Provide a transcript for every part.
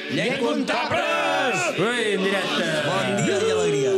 Llengüentapres! Ui, en directe! Bon dia i alegria.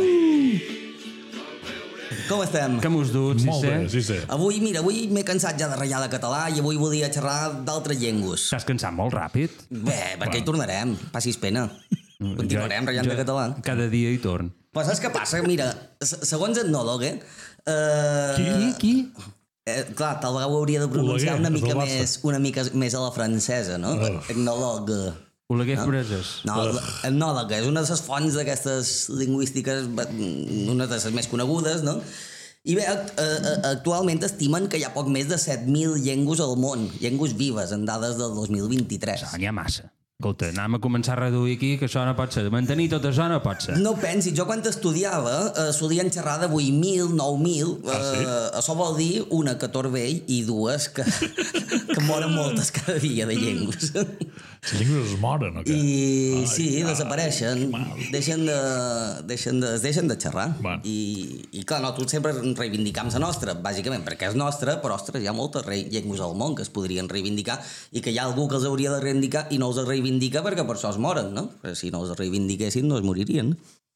Com estem? Com us dut, Molt bé, sí, sí. Avui m'he cansat ja de ratllar de català i avui volia xerrar d'altres llengües. T'has cansat molt ràpid? Bé, perquè hi tornarem, passis pena. Continuarem ratllant de català. Cada dia hi torn. Però saps què passa? Mira, segons etnòleg, Qui? clar, tal vegada ho hauria de pronunciar Oleguer, una mica més a la francesa, no? Etnòleg. Oleguers Breses. No, etnòleg és una de les fonts d'aquestes lingüístiques, una de les més conegudes, no? I bé, actualment estimen que hi ha poc més de 7.000 llengües al món, llengües vives, en dades del 2023. N'hi ha massa. Escolta, anem a començar a reduir aquí, que això no pot ser. Mantenir tot això no pot ser. No pensi, jo quan estudiava solien xerrar de 8.000, 9.000, això vol dir una que torbell i dues que moren moltes cada dia de llengües. Les llengües es moren, o què? I sí, desapareixen, deixen de xerrar. Bueno. I clar, nosaltres sempre reivindicam la nostra, bàsicament perquè és nostra, però ostres, hi ha moltes llengües al món que es podrien reivindicar i que hi ha algú que els hauria de reivindicar i no els reivindica perquè per això es moren, no? Perquè si no els reivindiquessin no es moririen.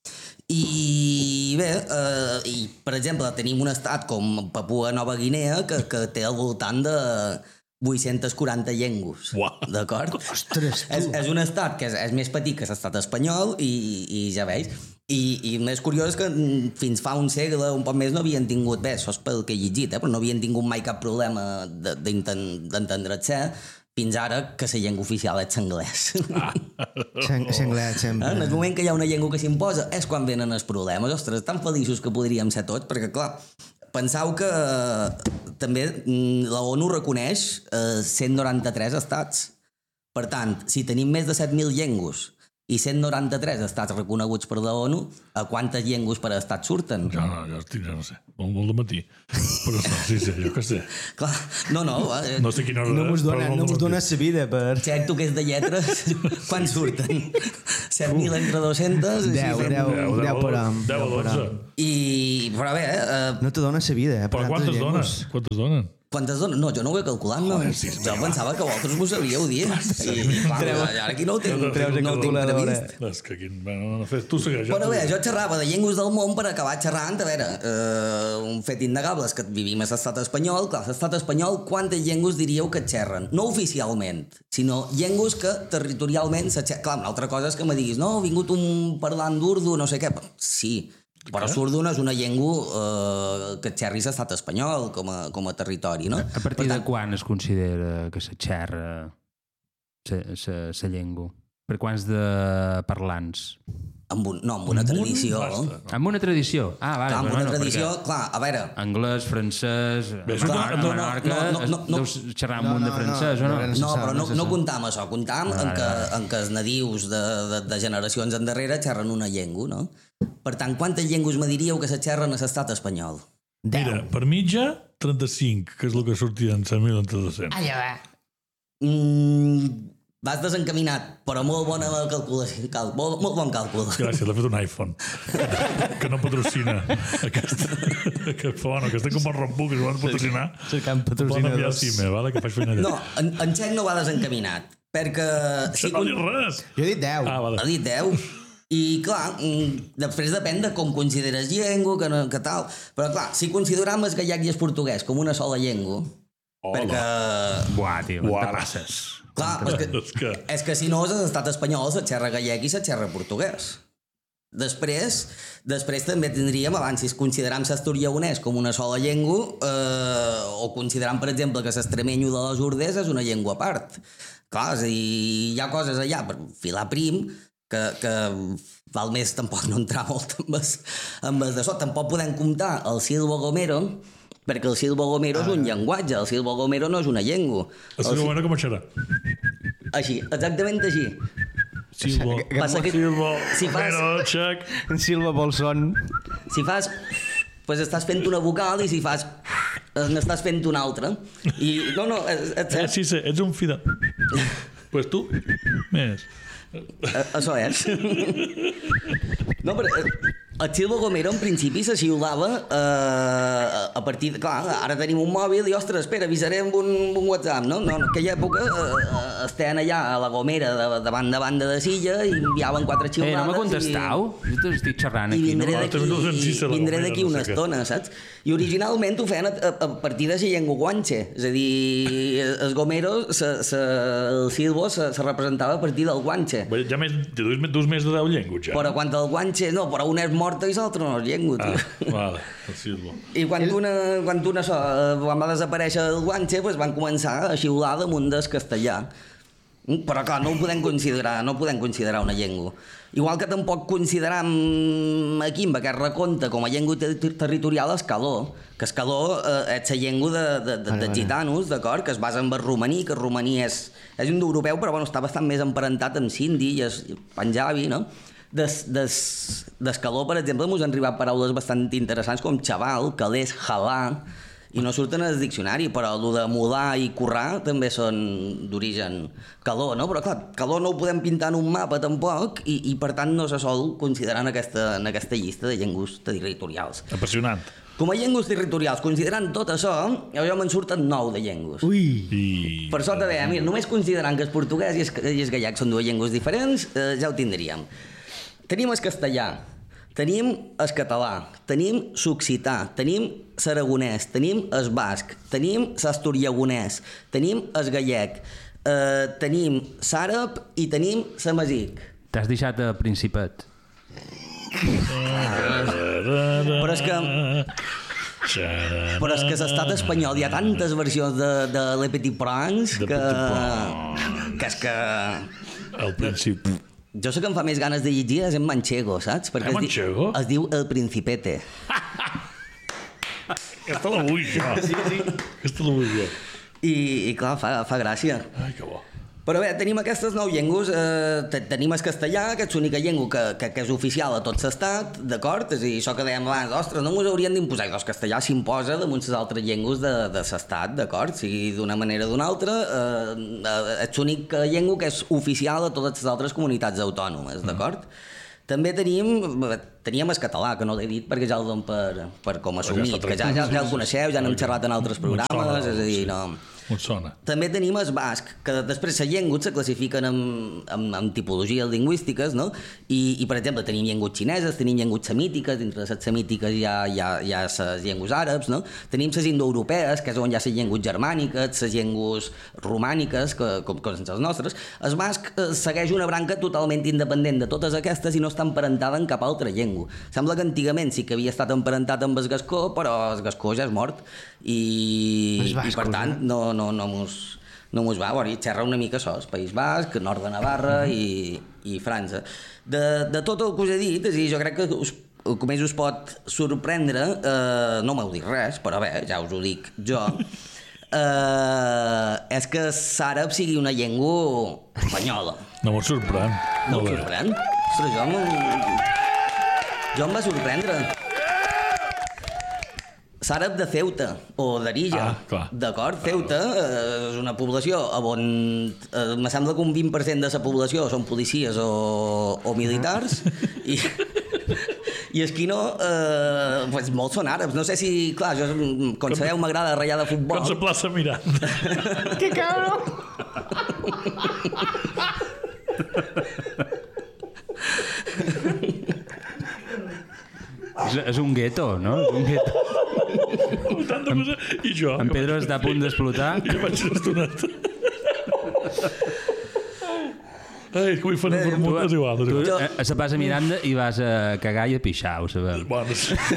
I bé, per exemple, tenim un estat com Papua Nova Guinea que té al voltant de 840 llengües, d'acord? Ostres, tu! És un estat que és més petit que l'estat espanyol i ja veus. I el més curiós és que fins fa un segle, un poc més, no havien tingut, bé, això és pel que he llegit, però no havien tingut mai cap problema d'entendre-se fins ara que la llengua oficial és l'anglès. L'anglès, sempre. En el moment que hi ha una llengua que s'imposa és quan venen els problemes. Ostres, tan feliços que podríem ser tots, perquè clar, penseu que també la ONU reconeix 193 estats. Per tant, si tenim més de 7.000 llengües i 193 estats reconeguts per la ONU, a quantes llengües per estat surten? Ja no sé, molt de matí. Però sí, jo què sé. Clar, no sé quina hora no mos dona la vida per... Xerto que és de lletres, quan surten? 7.000 entre 200? 10 per any. 10 o 12. Però bé... No te dona la vida, Però quantes donen? Quantes dones? No, jo no ho he calculat, no. Jo pensava que vosaltres m'ho sabíeu dir. I ara aquí no ho tinc previst. És que aquí, no fes tu segueix. Però bé, jo xerrava de llengües del món per acabar xerrant, a veure, un fet innegable és que vivim a l'estat espanyol. Clar, l'estat espanyol, quantes llengües diríeu que xerren? No oficialment, sinó llengües que territorialment s'aixerren. Clar, una altra cosa és que me diguis, no, ha vingut un parlant d'urdu, no sé què. Sí, però l'urdu no és una llengua que xerri l'estat espanyol com a territori, no? A partir de quan es considera que se xerra la llengua? Per quants de parlants? Amb una tradició. Amb una tradició? Ah, vale. Amb una tradició, clar, a veure... Anglès, francès... A Menorca deus xerrar un munt de francès, o no? No, però no comptam això. Comptam en que els nadius de generacions endarrere xerren una llengua, no? Per tant, quantes llengües me diríeu que se xerren a l'estat espanyol? Mira, per mitja, 35, que és el que sortia en 100.000 entre 200. Allà va. Vas desencaminat, però molt bona calculació. Molt bon càlcul. Gràcies, l'he fet un iPhone. Que no patrocina aquesta. Que estic com el Rambo, que s'ho van patrocinar. Cercant patrocinadors. Poden enviar cime, vale? Que faig feina allà. No, en Xec no va desencaminat, perquè... Això no ha dit res. Jo he dit 10. Vale. Ha dit 10. I clar, després depèn de com consideres llengua, que tal. Però clar, si consideram el gallec i el portuguès com una sola llengua, perquè... Buah, tio, te passes. Clar, és que si no és l'estat espanyol, se xerra gallec i se xerra portuguès. Després també tindríem, abans, si consideram l'asturieonès com una sola llengua, o consideram, per exemple, que l'extremenyo de les Urdes és una llengua a part. Clar, és a dir, hi ha coses allà per filar prim que val més tampoc no entrar molt amb els d'això. Tampoc podem comptar el Silva Gomero, perquè el Silva Gomero és un llenguatge, el Silva Gomero no és una llengua. El Silva Gomero com xerra? Així, exactament així. Silva Gomero, xec. En Silva Bolson. Si fas... Pues estàs fent una vocal i si fas... n'estàs fent una altra. I no, Sí, ets un fida. Pues tu, més. Això és. No, però El Silvo Gomero, en principi, se xiulava a partir de... Clar, ara tenim un mòbil i, ostres, espera, avisarem un WhatsApp, no? No, en aquella època estaven allà a la Gomera de banda de Silla i enviaven 4 xiulades... no m'ha contestau? Jo estic xerrant aquí, no? Vindré d'aquí una estona, saps? I originalment ho feien a partir de la llengua guanxe, és a dir, el Gomero, el Silvo se representava a partir del guanxe. Ja dus més de 10 llengües, ja. Però quan el guanxe... No, però una és morta i l'altra no és llengua, tio. Vale, el Silvo. I quan va desaparèixer el guanxe, doncs van començar a xiular damunt del castellà. Però clar, no ho podem considerar una llengua. Igual que tampoc consideram aquí, en aquest recompte, com a llengua territorial escaló, que escaló és la llengua de gitanos, d'acord, que es basa en el romaní, que el romaní és indoeuropeu, però bueno, està bastant més emparentat amb sindi i panjabi, no? D'escaló, per exemple, ens han arribat paraules bastant interessants com xaval, calés, halà, i no surten al diccionari, però el de mudar i currar també són d'origen caló, no? Però clar, caló no ho podem pintar en un mapa tampoc i per tant no se sol considerar en aquesta llista de llengües territorials. Apassionant. Com a llengües territorials, considerant tot això, jo me'n surten 9 de llengües. Ui! Per sort, mira, només considerant que el portuguès i el gallec són 2 llengües diferents, ja ho tindríem. Tenim el castellà, tenim el català, tenim l'occità, tenim l'aragonès, tenim el basc, tenim l'asturiagonès, tenim el gallec, tenim l'àrab i tenim l'amazic. T'has deixat el Principat. Però és que l'estat espanyol hi ha tantes versions de Le Petit Prince que és que... El Principi. Jo sé que em fa més ganes de llegir és en manchego, saps? Perquè es diu El Principete. Aquesta la vull, jo. Sí. Aquesta la vull, jo. I clar, fa gràcia. Ai, que bo. Però bé, tenim aquestes 9 llengües. Tenim el castellà, que és l'única llengua que és oficial a tot l'estat, d'acord? És a dir, això que dèiem abans, ostres, no ens haurien d'imposar. El castellà s'imposa damunt les altres llengües de l'estat, d'acord? Sigui d'una manera o d'una altra, és l'única llengua que és oficial a totes les altres comunitats autònomes, d'acord? També teníem el català, que no l'he dit perquè ja el donem per com assumit, que ja el coneixeu, ja n'hem xerrat en altres programes, és a dir, no... On sona? També tenim el basc, que després les llengües se classifiquen en tipologies lingüístiques, no? I per exemple, tenim llengües xineses, tenim llengües semítiques, dintre de les semítiques hi ha les llengües àrabs, no? Tenim les indoeuropees, que és on hi ha les llengües germàniques, les llengües romàniques, com són les nostres. El basc segueix una branca totalment independent de totes aquestes i no està emparentada en cap altra llengua. Sembla que antigament sí que havia estat emparentat amb el gascó, però el gascó ja és mort i per tant no mos va, xerra una mica això, el País Basc, nord de Navarra i França. De tot el que us he dit, és a dir, jo crec que el que més us pot sorprendre, no m'heu dit res, però bé, ja us ho dic jo, és que l'àrab sigui una llengua espanyola. No m'ho sorprèn. No m'ho sorprèn? Ostres, jo em va sorprendre. L'àrab de Ceuta, o d'Arija, d'acord? Ceuta és una població on me sembla que un 20% de la població són policies o militars i aquí no, pues molts són àrabs. No sé si, clar, jo, com sabeu, m'agrada ratllar de futbol. Com la plaça Miranda. Que cabrón! És un gueto, no? És un gueto. I jo. En Pedro està a punt d'explotar. I vaig una estoneta. Ai, que vull fer un vermut, és igual. Tu a la plaça Miranda i vas a cagar i a pixar, ho sabem. Bueno,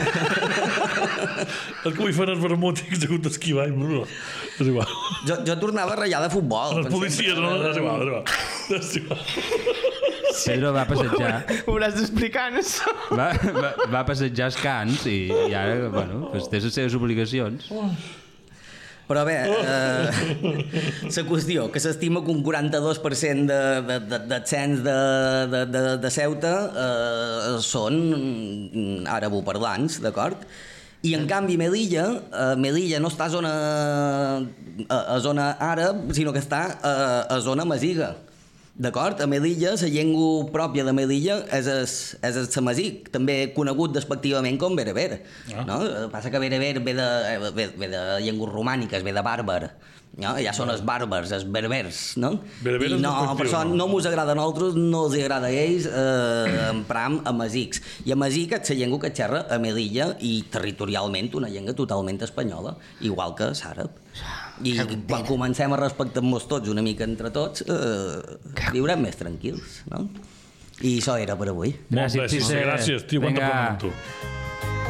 el que vull fer és vermut i que s'ha hagut d'esquivar. És igual. Jo tornava a ratllar de futbol. Les policies, no? És igual. Pedro va passejar... Ho hauràs d'explicar, no? Va passejar els cants i ara, bueno, pues té les seves obligacions. Però bé, la qüestió, que s'estima que un 42% de cens de Ceuta són àrabo-parlants, d'acord? I en canvi Melilla no està a zona àrab, sinó que està a zona masiga. D'acord? A Melilla, la llengua pròpia de Melilla és el samazic, també conegut despectivament com bereber. No? Passa que bereber ve de llengües romàniques, ve de bàrbar. No? Ja són els bàrbars, els berbers, no? Bereber I és no, despectiu, per això no mos agrada a nosaltres, no els agrada a ells empram amazics. I amazic és la llengua que xerra a Melilla i territorialment una llengua totalment espanyola, igual que l'àrab. I quan comencem a respectar-nos tots una mica entre tots, viurem més tranquils, no? I això era per avui. Molt bé, Gràcies, gràcies, tio, quanta Vinga. per tu.